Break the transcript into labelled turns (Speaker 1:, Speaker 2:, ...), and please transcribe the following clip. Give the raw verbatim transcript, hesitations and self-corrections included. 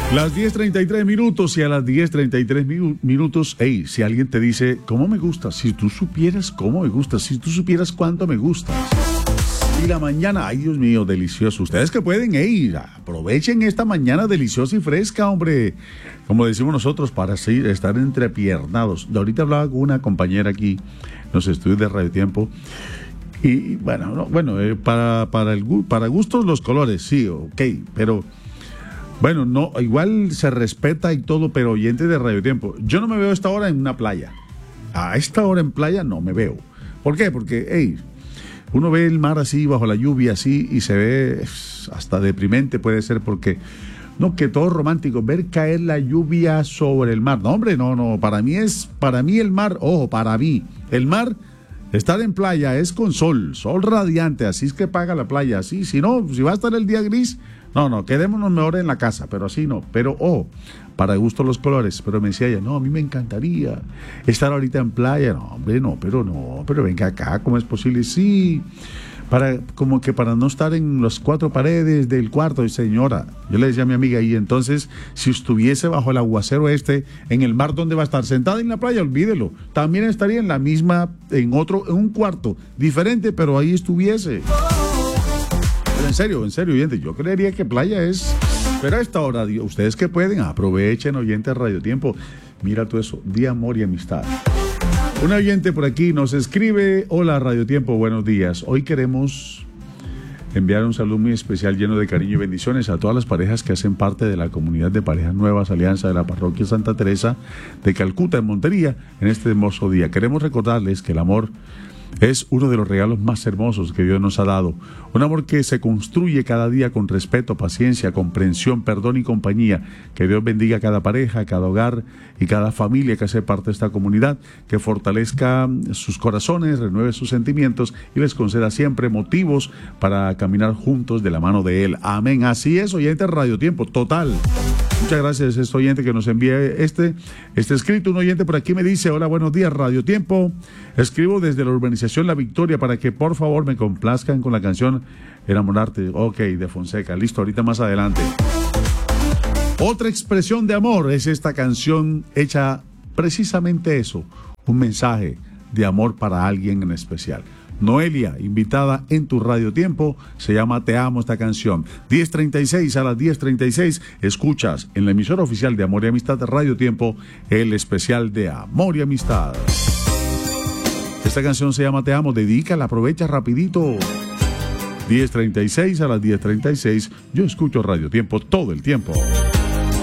Speaker 1: Las diez treinta y tres minutos y a las diez treinta y tres minu- minutos, hey, si alguien te dice, ¿cómo me gusta? Si tú supieras cómo me gusta, si tú supieras cuánto me gusta. Y la mañana, ay Dios mío, delicioso. Ustedes que pueden, hey, aprovechen esta mañana deliciosa y fresca, hombre. Como decimos nosotros, para así estar entrepiernados. Ahorita hablaba con una compañera aquí en los estudios de Radio Tiempo. Y bueno, no, bueno eh, para, para, el, para gustos los colores, sí, ok, pero... Bueno, no, igual se respeta y todo, pero oyente de Radio Tiempo, yo no me veo a esta hora en una playa. A esta hora en playa no me veo. ¿Por qué? Porque, hey, uno ve el mar así, bajo la lluvia así, y se ve hasta deprimente, puede ser porque, no, que todo romántico, ver caer la lluvia sobre el mar. No, hombre, no, no, para mí es, para mí el mar, ojo, para mí, el mar, estar en playa es con sol, sol radiante, así es que paga la playa, así, si no, si va a estar el día gris, no, no, quedémonos mejor en la casa, pero así no. Pero, oh, para gusto los colores. Pero me decía ella, no, a mí me encantaría estar ahorita en playa. No, hombre, no, pero no, pero venga acá, ¿cómo es posible? Sí, para, como que para no estar en las cuatro paredes del cuarto. Y señora, yo le decía a mi amiga, y entonces, si estuviese bajo el aguacero este, en el mar, ¿dónde va a estar? Sentada en la playa, olvídelo. También estaría en la misma, en otro, en un cuarto diferente, pero ahí estuviese. En serio, en serio, oyente, yo creería que playa es... Pero a esta hora, ustedes que pueden, aprovechen, oyentes Radio Tiempo. Mira todo eso, de amor y amistad. Un oyente por aquí nos escribe, hola Radio Tiempo, buenos días. Hoy queremos enviar un saludo muy especial lleno de cariño y bendiciones a todas las parejas que hacen parte de la comunidad de Parejas Nuevas Alianza de la Parroquia Santa Teresa de Calcuta, en Montería, en este hermoso día. Queremos recordarles que el amor es uno de los regalos más hermosos que Dios nos ha dado. Un amor que se construye cada día con respeto, paciencia, comprensión, perdón y compañía. Que Dios bendiga a cada pareja, cada hogar y cada familia que hace parte de esta comunidad. Que fortalezca sus corazones, renueve sus sentimientos y les conceda siempre motivos para caminar juntos de la mano de Él. Amén. Así es, oyente Radio Tiempo, total. Muchas gracias a este oyente que nos envía este, este escrito. Un oyente por aquí me dice, hola, buenos días, Radio Tiempo. Escribo desde la urbanización La Victoria para que por favor me complazcan con la canción Enamorarte. Ok, de Fonseca. Listo, ahorita más adelante. Otra expresión de amor es esta canción hecha precisamente eso, un mensaje de amor para alguien en especial. Noelia, invitada en tu Radio Tiempo, se llama Te Amo esta canción. diez treinta y seis, a las diez treinta y seis, escuchas en la emisora oficial de Amor y Amistad de Radio Tiempo, el especial de Amor y Amistad. Esta canción se llama Te Amo, dedícala, aprovecha rapidito. diez treinta y seis, a las diez treinta y seis, yo escucho Radio Tiempo todo el tiempo.